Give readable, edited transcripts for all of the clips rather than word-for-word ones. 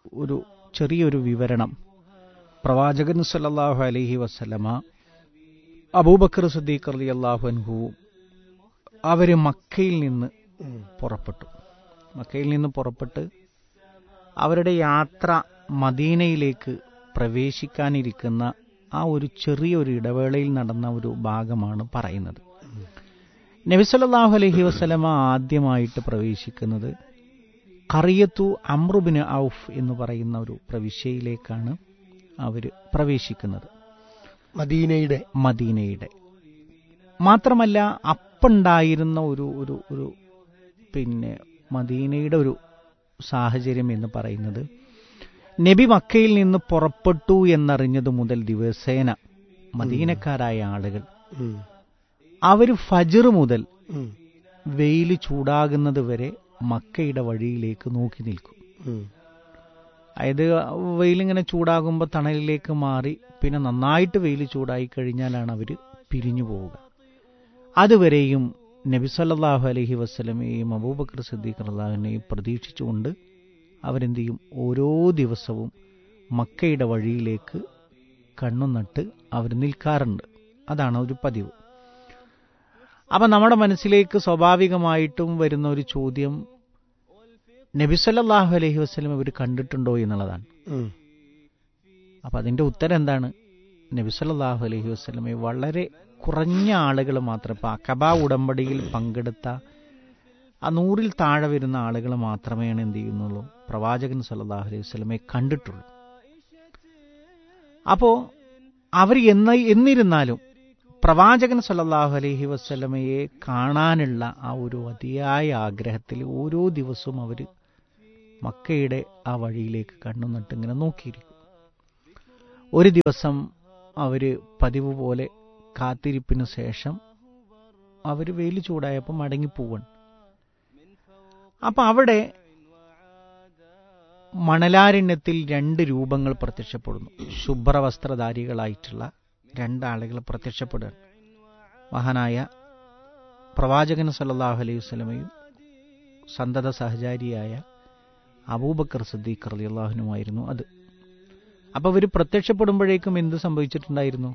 ഒരു ചെറിയൊരു വിവരണം. പ്രവാചകൻ സല്ലല്ലാഹു അലൈഹി വസല്ലമ അബൂബക്കർ സിദ്ദീഖ് റളിയല്ലാഹു അൻഹു അവർ മക്കയിൽ നിന്ന് പുറപ്പെട്ട് അവരുടെ യാത്ര മദീനയിലേക്ക് പ്രവേശിക്കാനിരിക്കുന്ന ആ ഒരു ചെറിയൊരു ഇടവേളയിൽ നടന്ന ഒരു ഭാഗമാണ് പറയുന്നത്. നബി സല്ലല്ലാഹു അലൈഹി വസല്ലമ ആദ്യമായിട്ട് പ്രവേശിക്കുന്നത് ഖറിയത്തു അംറു ബിൻ ഔഫ് എന്ന് പറയുന്ന ഒരു പ്രവിശ്യയിലേക്കാണ് അവർ പ്രവേശിക്കുന്നത്, മദീനയുടെ. മാത്രമല്ല അപ്പുണ്ടായിരുന്ന ഒരു പിന്നെ മദീനയുടെ ഒരു സാഹചര്യം എന്ന് പറയുന്നത്, നബി മക്കയിൽ നിന്ന് പുറപ്പെട്ടു എന്നറിഞ്ഞതു മുതൽ ദിവസേന മദീനക്കാരായ ആളുകൾ അവർ ഫജ്ർ മുതൽ വെയിൽ ചൂടാകുന്നത് വരെ മക്കയുടെ വഴിയിലേക്ക് നോക്കി നിൽക്കും. അതായത് വെയിലിങ്ങനെ ചൂടാകുമ്പോൾ തണലിലേക്ക് മാറി പിന്നെ നന്നായിട്ട് വെയിൽ ചൂടായി കഴിഞ്ഞാലാണ് അവർ പിരിഞ്ഞു പോവുക. അതുവരെയും നബി സല്ലല്ലാഹു അലൈഹി വസല്ലമയെയും അബൂബക്കർ സിദ്ദീഖ് റളിയല്ലാഹു അൻഹുവിനെയും പ്രതീക്ഷിച്ചുകൊണ്ട് അവരെന്ത് ചെയ്യും, ഓരോ ദിവസവും മക്കയുടെ വഴിയിലേക്ക് കണ്ണും നട്ട് അവർ നിൽക്കാറുണ്ട്. അതാണ് ഒരു പതിവ്. അപ്പം നമ്മുടെ മനസ്സിലേക്ക് സ്വാഭാവികമായിട്ടും വരുന്ന ഒരു ചോദ്യം, നബി സല്ലല്ലാഹു അലൈഹി വസല്ലം ഇവർ കണ്ടിട്ടുണ്ടോ എന്നുള്ളതാണ്. അപ്പം അതിൻ്റെ ഉത്തരം എന്താണ്? നബി സല്ലല്ലാഹു അലൈഹി വസല്ലമയെ വളരെ കുറഞ്ഞ ആളുകൾ മാത്രം, ഇപ്പം അഖബ ഉടമ്പടിയിൽ പങ്കെടുത്ത ആ 100-ൽ താഴെ വരുന്ന ആളുകൾ മാത്രമേ എന്ത് ചെയ്യുന്നുള്ളൂ, പ്രവാചകൻ സല്ലല്ലാഹു അലൈഹി വസല്ലമയെ കണ്ടിട്ടുള്ളൂ. അപ്പോൾ അവർ എന്നിരുന്നാലും പ്രവാചകൻ സല്ലല്ലാഹു അലൈഹി വസല്ലമയെ കാണാനുള്ള ആ ഒരു അതിയായ ആഗ്രഹത്തിൽ ഓരോ ദിവസവും അവർ മക്കയുടെ ആ വഴിയിലേക്ക് കണ്ണു നട്ടിങ്ങനെ നോക്കിയിരിക്കും. ഒരു ദിവസം അവർ പതിവ് പോലെ കാത്തിരിപ്പിന് ശേഷം അവർ വെയിൽ ചൂടായപ്പോൾ മടങ്ങിപ്പോവാണ്. അപ്പം അവിടെ മണലാരണ്യത്തിൽ 2 രൂപങ്ങൾ പ്രത്യക്ഷപ്പെടുന്നു. ശുഭ്രവസ്ത്രധാരികളായിട്ടുള്ള 2 ആളുകൾ പ്രത്യക്ഷപ്പെടുകയാണ്. മഹാനായ പ്രവാചകൻ സല്ലല്ലാഹു അലൈഹി വസല്ലമയും സന്തത സഹചാരിയായ അബൂബക്കർ സിദ്ദീഖ് റളിയല്ലാഹു അൻഹുമായിരുന്നു അത്. അപ്പോൾ ഇവർ പ്രത്യക്ഷപ്പെടുമ്പോഴേക്കും എന്ത് സംഭവിച്ചിട്ടുണ്ടായിരുന്നു?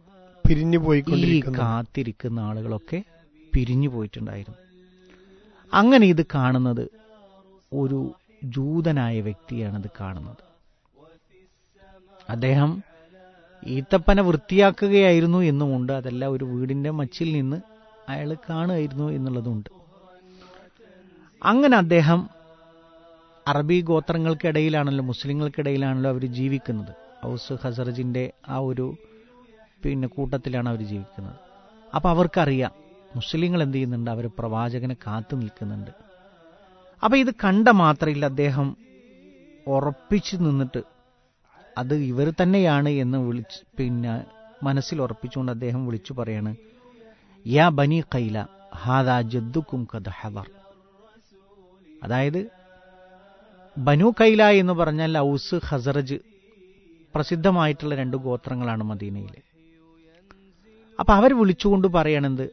ഈ കാത്തിരിക്കുന്ന ആളുകളൊക്കെ പിരിഞ്ഞു പോയിട്ടുണ്ടായിരുന്നു. അങ്ങനെ ഇത് കാണുന്നത് ഒരു ജൂതനായ വ്യക്തിയാണിത് കാണുന്നത്. അദ്ദേഹം ഈത്തപ്പന വൃത്തിയാക്കുകയായിരുന്നു എന്നുമുണ്ട്, അതല്ല ഒരു വീടിന്റെ മച്ചിൽ നിന്ന് അയാൾ കാണുമായിരുന്നു എന്നുള്ളതുണ്ട്. അങ്ങനെ അദ്ദേഹം അറബി ഗോത്രങ്ങൾക്കിടയിലാണല്ലോ, മുസ്ലിങ്ങൾക്കിടയിലാണല്ലോ അവർ ജീവിക്കുന്നത്. ഔസ് ഖസറജിന്റെ ആ ഒരു കൂട്ടത്തിലാണ് അവർ ജീവിക്കുന്നത്. അപ്പം അവർക്കറിയാം മുസ്ലിങ്ങൾ എന്ത് ചെയ്യുന്നുണ്ട്, അവർ പ്രവാചകനെ കാത്തു നിൽക്കുന്നുണ്ട്. അപ്പം ഇത് കണ്ട മാത്രയില്ല, അദ്ദേഹം ഉറപ്പിച്ചു നിന്നിട്ട് അത് ഇവർ തന്നെയാണ് എന്ന് മനസ്സിൽ ഉറപ്പിച്ചുകൊണ്ട് അദ്ദേഹം വിളിച്ചു പറയാണ്, യാ ബനി ഖൈല ഹാദാ ജദ്ദുക്കും ഖദ് ഹദർ. അതായത് ബനു ഖൈല എന്ന് പറഞ്ഞാൽ ഔസ് ഖസറജ് പ്രസിദ്ധമായിട്ടുള്ള 2 ഗോത്രങ്ങളാണ് മദീനയിലെ. അപ്പൊ അവർ വിളിച്ചുകൊണ്ട് പറയണത്,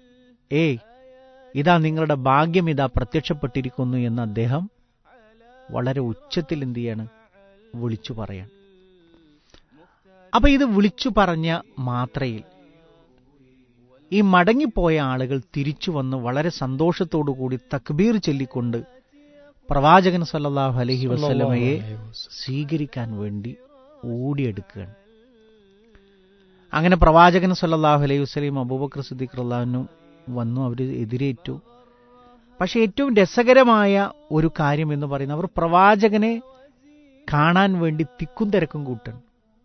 ഇതാ നിങ്ങളുടെ ഭാഗ്യം ഇതാ പ്രത്യക്ഷപ്പെട്ടിരിക്കുന്നു എന്ന് അദ്ദേഹം വളരെ ഉച്ചത്തിൽ എന്ത് ചെയ്യാണ്, വിളിച്ചു പറയാൻ. അപ്പൊ ഇത് വിളിച്ചു പറഞ്ഞ മാത്രയിൽ ഈ മടങ്ങിപ്പോയ ആളുകൾ തിരിച്ചു വന്ന് വളരെ സന്തോഷത്തോടു കൂടി തക്ബീർ ചൊല്ലിക്കൊണ്ട് പ്രവാചകൻ സല്ലല്ലാഹു അലൈഹി വസല്ലമയെ സ്വീകരിക്കാൻ വേണ്ടി ഓടിയെടുക്കുകയാണ്. അങ്ങനെ പ്രവാചകൻ സല്ലല്ലാഹു അലൈഹി വസല്ലം അബൂബക്കർ സിദ്ദീഖ് റളിയല്ലാഹു അൻഹു വന്നു, അവർ എതിരേറ്റു. പക്ഷെ ഏറ്റവും രസകരമായ ഒരു കാര്യം എന്ന് പറയുന്നത്, അവർ പ്രവാചകനെ കാണാൻ വേണ്ടി തിക്കും തിരക്കും കൂട്ടണം.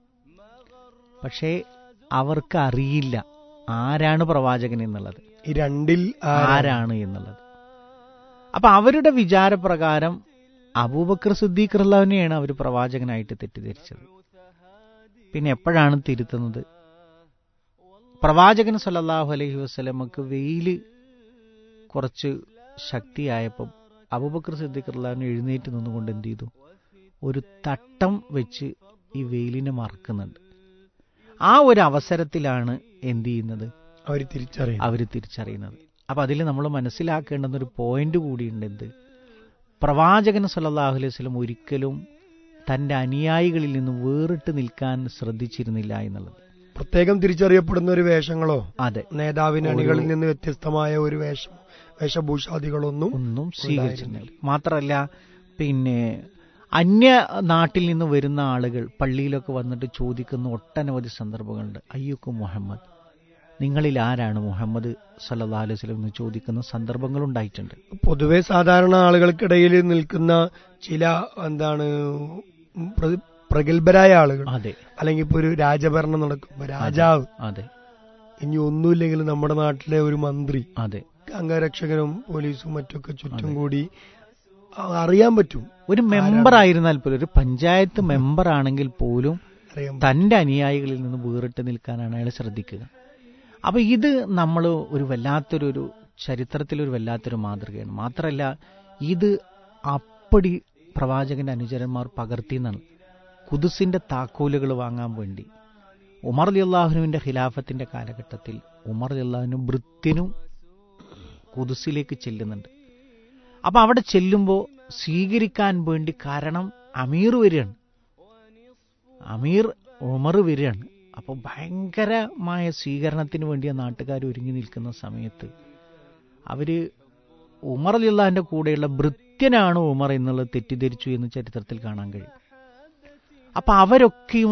പക്ഷേ അവർക്ക് അറിയില്ല ആരാണ് പ്രവാചകൻ എന്നുള്ളത്, ഈ രണ്ടിൽ ആരാണ് എന്നുള്ളത്. അപ്പൊ അവരുടെ വിചാരപ്രകാരം അബൂബക്കർ സിദ്ദീഖ് റളിയല്ലാഹു അൻഹുവിനെയാണ് അവർ പ്രവാചകനായിട്ട് തെറ്റിദ്ധരിച്ചത്. പിന്നെ എപ്പോഴാണ് തിരുത്തുന്നത്? പ്രവാചകൻ സല്ലല്ലാഹു അലൈഹി വസല്ലമക്ക് വെയിൽ കുറച്ച് ശക്തിയായപ്പം അബൂബക്കർ സിദ്ദീഖ് റളിയല്ലാഹു അൻഹു എഴുന്നേറ്റ് നിന്നുകൊണ്ട് എന്ത് ചെയ്തു, ഒരു തട്ടം വെച്ച് ഈ വെയിലിനെ മറക്കുന്നുണ്ട്. ആ ഒരു അവസരത്തിലാണ് എന്ത് ചെയ്യുന്നത്, അവർ തിരിച്ചറിയുന്നത്. അപ്പൊ അതിൽ നമ്മൾ മനസ്സിലാക്കേണ്ടുന്ന ഒരു പോയിന്റ് കൂടിയുണ്ട്. എന്ത്? പ്രവാചകൻ സല്ലല്ലാഹു അലൈഹി വസല്ലം ഒരിക്കലും തൻ്റെ അനുയായികളിൽ നിന്ന് വേറിട്ട് നിൽക്കാൻ ശ്രദ്ധിച്ചിരുന്നില്ല എന്നുള്ളത്. പ്രത്യേകം തിരിച്ചറിയപ്പെടുന്ന ഒരു വേഷങ്ങളോ അതെ, നേതാവിന് അണികളിൽ നിന്ന് വ്യത്യസ്തമായ ഒരു വേഷഭൂഷാദികളൊന്നും സ്വീകരിച്ചിരുന്നില്ല. മാത്രമല്ല പിന്നെ അന്യ നാട്ടിൽ നിന്ന് വരുന്ന ആളുകൾ പള്ളിയിലൊക്കെ വന്നിട്ട് ചോദിക്കുന്ന ഒട്ടനവധി സന്ദർഭങ്ങളുണ്ട്. അയ്യുക്കും മുഹമ്മദ്, നിങ്ങളിൽ ആരാണ് മുഹമ്മദ് സല്ലല്ലാഹു അലൈഹി വസല്ലം എന്ന് ചോദിക്കുന്ന സന്ദർഭങ്ങളുണ്ടായിട്ടുണ്ട്. പൊതുവെ സാധാരണ ആളുകൾക്കിടയിൽ നിൽക്കുന്ന ചില പ്രഗത്ഭരായ ആളുകൾ, അതെ, അല്ലെങ്കിൽ ഇപ്പൊ ഒരു രാജഭരണം നടക്കുമ്പോ രാജാവ്, അതെ, ഇനി ഒന്നുമില്ലെങ്കിൽ നമ്മുടെ നാട്ടിലെ ഒരു മന്ത്രി, അതെ, അംഗരക്ഷകരും പോലീസും മറ്റൊക്കെ ചുറ്റും കൂടി അറിയാൻ പറ്റും. ഒരു മെമ്പർ ആയിരുന്നാൽ പോലും, ഒരു പഞ്ചായത്ത് മെമ്പർ ആണെങ്കിൽ പോലും തന്റെ അനുയായികളിൽ നിന്ന് വേറിട്ട് നിൽക്കാനാണ് അയാൾ ശ്രദ്ധിക്കുക. അപ്പൊ ഇത് നമ്മൾ ഒരു വല്ലാത്തൊരു ചരിത്രത്തിലൊരു വല്ലാത്തൊരു മാതൃകയാണ്. മാത്രമല്ല ഇത് അപ്പടി പ്രവാചകന്റെ അനുചരന്മാർ പകർത്തിയെന്നാണ്. ഖുദ്സിന്റെ താക്കോലുകൾ വാങ്ങാൻ വേണ്ടി ഉമർ റളിയല്ലാഹുവിന്റെ ഖിലാഫത്തിന്റെ കാലഘട്ടത്തിൽ ഉമർ റളിയല്ലാഹു ഭൃത്യനും ഖുദ്സിലേക്ക് ചെല്ലുന്നുണ്ട്. അപ്പൊ അവിടെ ചെല്ലുമ്പോൾ സ്വീകരിക്കാൻ വേണ്ടി കാരണം അമീർ വരികയാണ്, അമീർ ഉമർ വരികയാണ്. അപ്പോൾ ഭയങ്കരമായ സ്വീകരണത്തിന് വേണ്ടി നാട്ടുകാർ ഒരുങ്ങി നിൽക്കുന്ന സമയത്ത് അവര് ഉമർ റളിയല്ലാഹുവിന്റെ കൂടെയുള്ള ഭൃത്യനാണ് ഉമർ എന്നുള്ളത് തെറ്റിദ്ധരിച്ചു എന്ന് ചരിത്രത്തിൽ കാണാൻ കഴിയും. അപ്പൊ അവരൊക്കെയും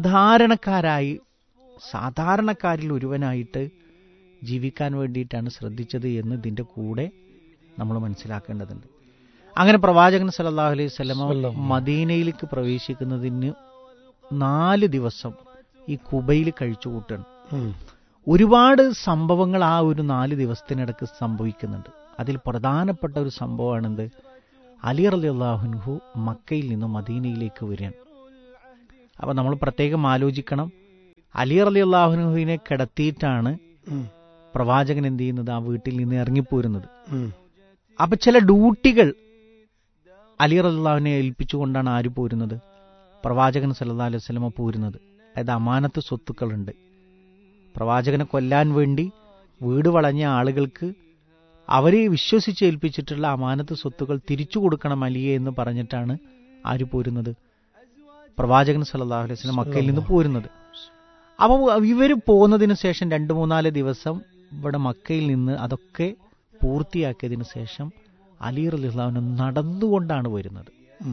സാധാരണക്കാരിൽ ഒരുവനായിട്ട് ജീവിക്കാൻ വേണ്ടിയിട്ടാണ് ശ്രദ്ധിച്ചത് എന്ന് ഇതിന്റെ കൂടെ നമ്മൾ മനസ്സിലാക്കേണ്ടതുണ്ട്. അങ്ങനെ പ്രവാചകൻ സല്ലല്ലാഹു അലൈഹി വസല്ലം മദീനയിലേക്ക് പ്രവേശിക്കുന്നതിന് 4 ദിവസം ഈ ഖുബയിൽ കഴിച്ചുകൂട്ടാണ്. ഒരുപാട് സംഭവങ്ങൾ ആ ഒരു 4 ദിവസത്തിനിടക്ക് സംഭവിക്കുന്നുണ്ട്. അതിൽ പ്രധാനപ്പെട്ട ഒരു സംഭവമാണെന്ത്, അലി റളിയല്ലാഹു അൻഹു മക്കയിൽ നിന്ന് മദീനയിലേക്ക് വരികയാണ്. അപ്പൊ നമ്മൾ പ്രത്യേകം ആലോചിക്കണം, അലി റളിയല്ലാഹു അൻഹുവിനെ കിടത്തിയിട്ടാണ് പ്രവാചകൻ എന്ത് ചെയ്യുന്നത്, ആ വീട്ടിൽ നിന്ന് ഇറങ്ങിപ്പോരുന്നത്. അപ്പൊ ചില ഡ്യൂട്ടികൾ അലി റളിയല്ലാഹുവിനെ ഏൽപ്പിച്ചുകൊണ്ടാണ് ആര് പോരുന്നത്, പ്രവാചകൻ സല്ലല്ലാഹു അലൈഹി വസല്ലമ പോരുന്നത്. അതായത് അമാനത്ത് സ്വത്തുക്കളുണ്ട്. പ്രവാചകനെ കൊല്ലാൻ വേണ്ടി വീട് വളഞ്ഞ ആളുകൾക്ക് അവരെ വിശ്വസിച്ച് ഏൽപ്പിച്ചിട്ടുള്ള അമാനത്ത് സ്വത്തുക്കൾ തിരിച്ചു കൊടുക്കണം അലിയെ എന്ന് പറഞ്ഞിട്ടാണ് ആര് പോരുന്നത്, പ്രവാചകൻ സല്ലല്ലാഹു അലൈഹി വസല്ലം മക്കയിൽ നിന്ന് പോരുന്നത്. അപ്പോൾ ഇവർ പോകുന്നതിന് ശേഷം 2-3 ദിവസം ഇവിടെ മക്കയിൽ നിന്ന് അതൊക്കെ പൂർത്തിയാക്കിയതിനു ശേഷം അലി റളിയല്ലാഹു അൻഹു നടന്നുകൊണ്ടാണ് വരുന്നത്.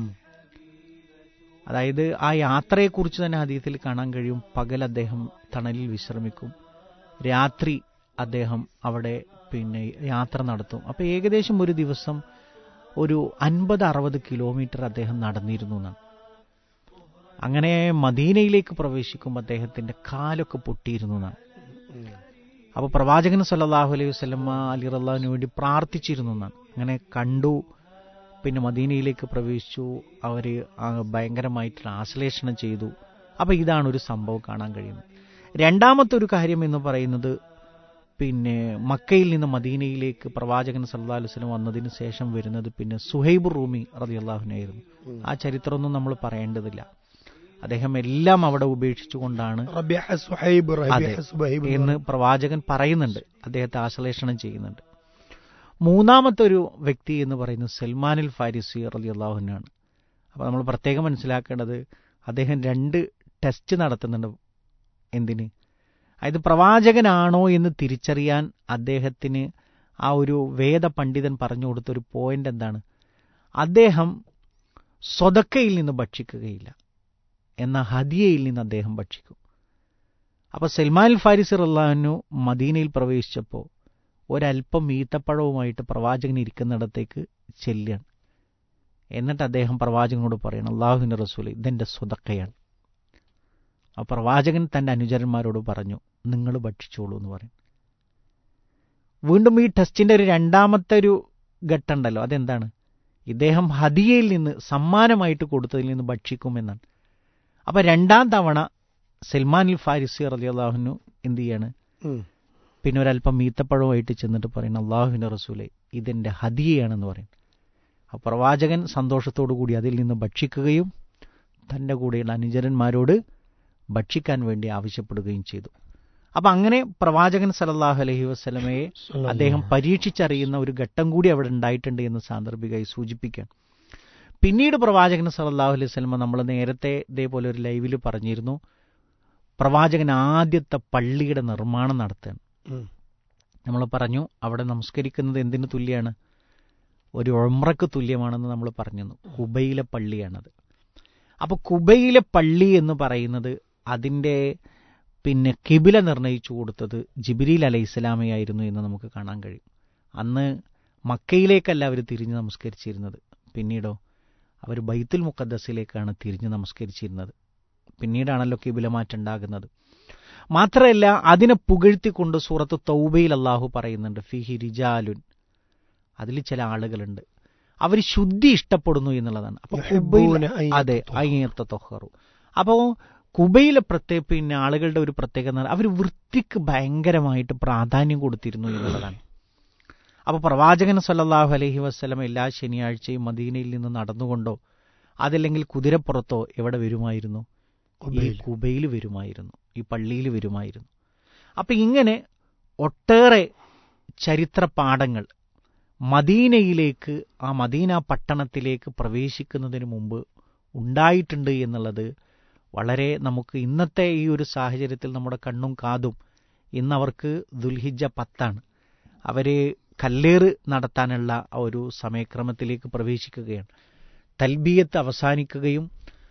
അതായത് ആ യാത്രയെക്കുറിച്ച് തന്നെ ഹദീസിൽ കാണാൻ കഴിയും. പകൽ അദ്ദേഹം തണലിൽ വിശ്രമിക്കും, രാത്രി അദ്ദേഹം അവിടെ യാത്ര നടത്തും. അപ്പൊ ഏകദേശം ഒരു ദിവസം ഒരു 50-60 കിലോമീറ്റർ അദ്ദേഹം നടന്നിരുന്നു എന്നാണ്. അങ്ങനെ മദീനയിലേക്ക് പ്രവേശിക്കുമ്പോൾ അദ്ദേഹത്തിന്റെ കാലൊക്കെ പൊട്ടിയിരുന്നു എന്നാണ്. അപ്പൊ പ്രവാചകൻ സല്ലല്ലാഹു അലൈഹി വസല്ലമ അലി റളിയല്ലാഹുവിന് വേണ്ടി പ്രാർത്ഥിച്ചിരുന്നു എന്നാണ്. അങ്ങനെ കണ്ടു, പിന്നെ മദീനയിലേക്ക് പ്രവേശിച്ചു. അവര് ഭയങ്കരമായിട്ടുള്ള ആശ്ലേഷണം ചെയ്തു. അപ്പൊ ഇതാണ് ഒരു സംഭവം കാണാൻ കഴിയുന്നത്. രണ്ടാമത്തെ ഒരു കാര്യം എന്ന് പറയുന്നത്, മക്കയിൽ നിന്ന് മദീനയിലേക്ക് പ്രവാചകൻ സല്ലല്ലാഹു അലൈഹി വസല്ലം വന്നതിന് ശേഷം വരുന്നത് സുഹൈബ് റൂമി റളിയല്ലാഹു അൻഹു ആയിരുന്നു. ആ ചരിത്രമൊന്നും നമ്മൾ പറയേണ്ടതില്ല. അദ്ദേഹം എല്ലാം അവിടെ ഉപേക്ഷിച്ചുകൊണ്ടാണ് എന്ന് പ്രവാചകൻ പറയുന്നുണ്ട്, അദ്ദേഹത്തെ ആശ്ലേഷണം ചെയ്യുന്നുണ്ട്. മൂന്നാമത്തെ ഒരു വ്യക്തി എന്ന് പറയുന്നത് സൽമാനുൽ ഫാരിസി റളിയല്ലാഹു അൻഹു ആണ്. അപ്പോൾ നമ്മൾ പ്രത്യേകം മനസ്സിലാക്കേണ്ടത്, അദ്ദേഹം 2 ടെസ്റ്റ് നടത്തുന്നുണ്ട്. എന്തിന്? അതായത് പ്രവാചകനാണോ എന്ന് തിരിച്ചറിയാൻ അദ്ദേഹത്തിന് ആ ഒരു വേദ പണ്ഡിതൻ പറഞ്ഞു കൊടുത്തൊരു പോയിന്റ് എന്താണ്, അദ്ദേഹം സ്വതക്കയിൽ നിന്ന് ഭക്ഷിക്കുകയില്ല, എന്നാൽ ഹദിയയിൽ നിന്ന് അദ്ദേഹം ഭക്ഷിക്കും. അപ്പോൾ സൽമാനുൽ ഫാരിസി റളിയല്ലാഹു അൻഹു മദീനയിൽ പ്രവേശിച്ചപ്പോൾ ഒരല്പം ഈത്തപ്പഴവുമായിട്ട് പ്രവാചകൻ ഇരിക്കുന്നിടത്തേക്ക് ചെല്ലുകയാണ്. എന്നിട്ട് അദ്ദേഹം പ്രവാചകനോട് പറയണം, അല്ലാഹുവിന്റെ റസൂലേ, ഇതെന്റെ സ്വതക്കയാണ്. ആ പ്രവാചകൻ തന്റെ അനുചരന്മാരോട് പറഞ്ഞു, നിങ്ങൾ ഭക്ഷിച്ചോളൂ എന്ന് പറയും. വീണ്ടും ഈ ടെസ്റ്റിന്റെ ഒരു രണ്ടാമത്തെ ഒരു ഘട്ടം ഉണ്ടല്ലോ, അതെന്താണ്, ഇദ്ദേഹം ഹദിയയിൽ നിന്ന് സമ്മാനമായിട്ട് കൊടുത്തതിൽ നിന്ന് ഭക്ഷിക്കുമെന്നാണ്. അപ്പൊ 2ാം തവണ സൽമാനുൽ ഫാരിസി റളിയല്ലാഹു അൻഹു എന്ത് ചെയ്യാണ്, ഒരല്പം ഈത്തപ്പഴവുമായിട്ട് ചെന്നിട്ട് പറയുന്നത്, അല്ലാഹുവിന്റെ റസൂലേ, ഇതെന്റെ ഹദിയയാണെന്ന് പറയും. ആ പ്രവാചകൻ സന്തോഷത്തോടു കൂടി അതിൽ നിന്ന് ഭക്ഷിക്കുകയും തൻ്റെ കൂടെയുള്ള അനുചരന്മാരോട് ഭക്ഷിക്കാൻ വേണ്ടി ആവശ്യപ്പെടുകയും ചെയ്തു. അപ്പൊ അങ്ങനെ പ്രവാചകൻ സല്ലല്ലാഹു അലൈഹി വസല്ലമയെ അദ്ദേഹം പരീക്ഷിച്ചറിയുന്ന ഒരു ഘട്ടം കൂടി അവിടെ ഉണ്ടായിട്ടുണ്ട് എന്ന് സാന്ദർഭികമായി സൂചിപ്പിക്കാൻ. പിന്നീട് പ്രവാചകൻ സല്ലല്ലാഹു അലൈഹി വസല്ലം, നമ്മൾ നേരത്തെ ഇതേപോലെ ഒരു ലൈവിൽ പറഞ്ഞിരുന്നു, പ്രവാചകൻ ആദ്യത്തെ പള്ളിയുടെ നിർമ്മാണം നടത്തുകയാണ്. നമ്മൾ പറഞ്ഞു അവിടെ നമസ്കരിക്കുന്നത് എന്തിനു തുല്യമാണ്? ഒരു ഉംറക്ക് തുല്യമാണെന്ന് നമ്മൾ പറഞ്ഞു. കുബയിലെ പള്ളിയാണത്. അപ്പോൾ കുബയിലെ പള്ളി എന്ന് പറയുന്നത് അതിൻ്റെ കിബില നിർണയിച്ചു കൊടുത്തത് ജിബ്രീൽ അലൈഹിസ്സലാമയായിരുന്നു എന്ന് നമുക്ക് കാണാൻ കഴിയും. അന്ന് മക്കയിലേക്കല്ല അവർ തിരിഞ്ഞ് നമസ്കരിച്ചിരുന്നത്, പിന്നീടോ അവർ ബൈത്തുൽ മുഖദ്ദസിലേക്കാണ് തിരിഞ്ഞ് നമസ്കരിച്ചിരുന്നത്. പിന്നീടാണല്ലോ കിബില മാറ്റം ഉണ്ടാകുന്നത്. മാത്രമല്ല അതിനെ പുകഴ്ത്തിക്കൊണ്ട് സൂറത്ത് തൗബയിൽ അല്ലാഹു പറയുന്നുണ്ട്, ഫിഹി റിജാലുൻ, അതിൽ ചില ആളുകളുണ്ട് അവർ ശുദ്ധി ഇഷ്ടപ്പെടുന്നു എന്നുള്ളതാണ്. അപ്പോൾ അതെ, അയ്യത്ത തൊഹറു. അപ്പോൾ കുബയിലെ ആളുകളുടെ ഒരു പ്രത്യേകത അവർ വൃത്തിക്ക് ഭയങ്കരമായിട്ട് പ്രാധാന്യം കൊടുത്തിരുന്നു എന്നുള്ളതാണ്. അപ്പോൾ പ്രവാചകൻ സല്ലല്ലാഹു അലൈഹി വസല്ലം എല്ലാ ശനിയാഴ്ചയും മദീനയിൽ നിന്ന് നടന്നുകൊണ്ടോ അതല്ലെങ്കിൽ കുതിരപ്പുറത്തോ എവിടെ വരുമായിരുന്നു? ഈ കുബയിൽ വരുമായിരുന്നു, ഈ പള്ളിയിൽ വരുമായിരുന്നു. അപ്പം ഇങ്ങനെ ഒട്ടേറെ ചരിത്ര പാഠങ്ങൾ മദീനയിലേക്ക്, ആ മദീന പട്ടണത്തിലേക്ക് പ്രവേശിക്കുന്നതിന് മുമ്പ് ഉണ്ടായിട്ടുണ്ട് എന്നുള്ളത് വളരെ നമുക്ക് ഇന്നത്തെ ഈ ഒരു സാഹചര്യത്തിൽ നമ്മുടെ കണ്ണും കാതും, ഇന്നവർക്ക് ദുൽഹിജ്ജ 10 അവർ കല്ലേറ് നടത്താനുള്ള ഒരു സമയക്രമത്തിലേക്ക് പ്രവേശിക്കുകയാണ്. തൽബിയത്ത് അവസാനിക്കുകയും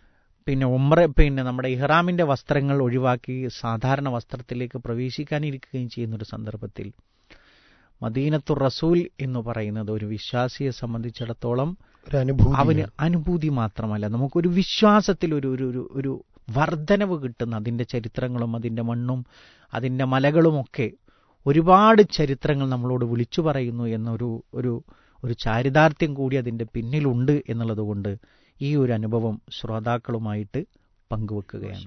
നമ്മുടെ ഇഹ്റാമിൻ്റെ വസ്ത്രങ്ങൾ ഒഴിവാക്കി സാധാരണ വസ്ത്രത്തിലേക്ക് പ്രവേശിക്കാനിരിക്കുകയും ചെയ്യുന്നൊരു സന്ദർഭത്തിൽ മദീനത്തുർ റസൂൽ എന്ന് പറയുന്നത് ഒരു വിശ്വാസിയെ സംബന്ധിച്ചിടത്തോളം അവന് അനുഭൂതി മാത്രമല്ല, നമുക്കൊരു വിശ്വാസത്തിൽ ഒരു വർധനവ് കിട്ടുന്ന, അതിൻ്റെ ചരിത്രങ്ങളും അതിൻ്റെ മണ്ണും അതിൻ്റെ മലകളുമൊക്കെ ഒരുപാട് ചരിത്രങ്ങൾ നമ്മളോട് വിളിച്ചു പറയുന്നു എന്നൊരു ഒരു ചാരിതാർത്ഥ്യം കൂടി അതിൻ്റെ പിന്നിലുണ്ട് എന്നുള്ളത് കൊണ്ട് ഈ ഒരു അനുഭവം ശ്രോതാക്കളുമായിട്ട് പങ്കുവെക്കുകയാണ്.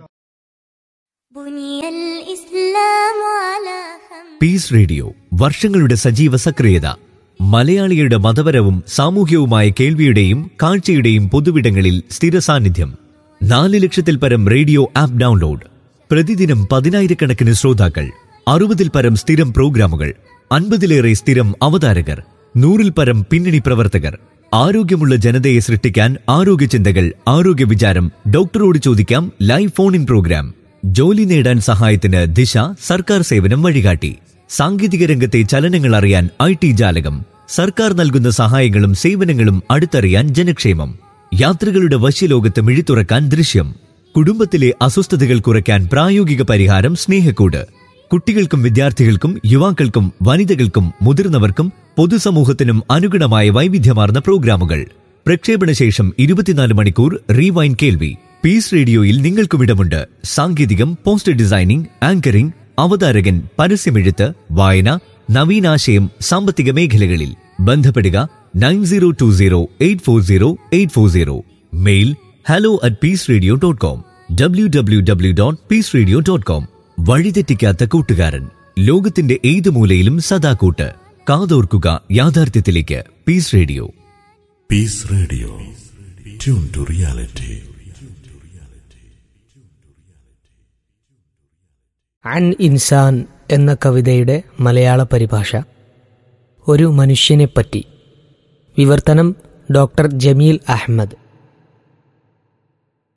പീസ് റേഡിയോ വർഷങ്ങളുടെ സജീവ സക്രിയത. മലയാളികളുടെ മതപരവും സാമൂഹ്യവുമായ കേൾവിയുടെയും കാഴ്ചയുടെയും പൊതുവിടങ്ങളിൽ സ്ഥിര സാന്നിധ്യം. 4 ലക്ഷത്തിൽ പരം റേഡിയോ ആപ്പ് ഡൗൺലോഡ്. പ്രതിദിനം 10,000-കണക്കിന് ശ്രോതാക്കൾ. 60-ൽ പരം സ്ഥിരം പ്രോഗ്രാമുകൾ. 50-ലേറെ സ്ഥിരം അവതാരകർ. 100-ൽ പരം പിന്നണി പ്രവർത്തകർ. ആരോഗ്യമുള്ള ജനതയെ സൃഷ്ടിക്കാൻ ആരോഗ്യ ചിന്തകൾ, ആരോഗ്യ വിചാരം, ഡോക്ടറോട് ചോദിക്കാം ലൈവ് ഫോൺ ഇൻ പ്രോഗ്രാം. ജോലി നേടാൻ സഹായത്തിന് ദിശ, സർക്കാർ സേവനം വഴികാട്ടി. സാങ്കേതിക രംഗത്തെ ചലനങ്ങൾ അറിയാൻ IT ജാലകം. സർക്കാർ നൽകുന്ന സഹായങ്ങളും സേവനങ്ങളും അടുത്തറിയാൻ ജനക്ഷേമം. യാത്രകളുടെ വശ്യലോകത്ത് മിഴിത്തുറക്കാൻ ദൃശ്യം. കുടുംബത്തിലെ അസ്വസ്ഥതകൾ കുറയ്ക്കാൻ പ്രായോഗിക പരിഹാരം സ്നേഹക്കൂട്. കുട്ടികൾക്കും വിദ്യാർത്ഥികൾക്കും യുവാക്കൾക്കും വനിതകൾക്കും മുതിർന്നവർക്കും പൊതുസമൂഹത്തിനും അനുഗുണമായ വൈവിധ്യമാർന്ന പ്രോഗ്രാമുകൾ. പ്രക്ഷേപണശേഷം 24 മണിക്കൂർ റീവൈൻ കേൾവി. പീസ് റേഡിയോയിൽ നിങ്ങൾക്കുമിടമുണ്ട്. സാങ്കേതികം, പോസ്റ്റർ ഡിസൈനിംഗ്, ആങ്കറിംഗ്, അവതാരകൻ, പരസ്യമെഴുത്ത്, വായന, നവീനാശയം, സാമ്പത്തിക മേഖലകളിൽ. ബന്ധപ്പെടുക 9020840840. Mail hello@peaceradio.com, www.peaceradio.com. വഴിതെറ്റിക്കാത്ത കൂട്ടുകാരൻ, ലോകത്തിന്റെ ഏത് മൂലയിലും സദാ കൂട്ട്. കാതോർക്കുക യാഥാർത്ഥ്യത്തിലേക്ക്. Piece radio. Piece radio, tune to reality. അൻ ഇൻസാൻ എന്ന കവിതയുടെ മലയാള പരിഭാഷ. ഒരു മനുഷ്യനെപ്പറ്റി. വിവർത്തനം ഡോക്ടർ ജമീൽ അഹമ്മദ്.